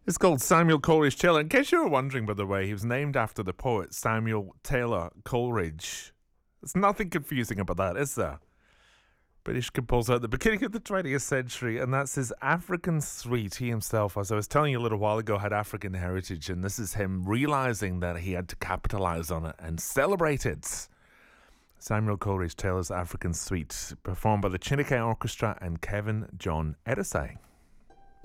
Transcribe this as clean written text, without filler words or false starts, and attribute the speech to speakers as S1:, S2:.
S1: It's called Samuel Coleridge Taylor. In case you were wondering, by the way, he was named after the poet Samuel Taylor Coleridge. There's nothing confusing about that, is there? British composer at the beginning of the 20th century, and that's his African suite. He himself, as I was telling you a little while ago, had African heritage, and this is him realizing that he had to capitalize on it and celebrate it. Samuel Coleridge Taylor's African Suite, performed by the Chineke Orchestra and Kevin John Edisei.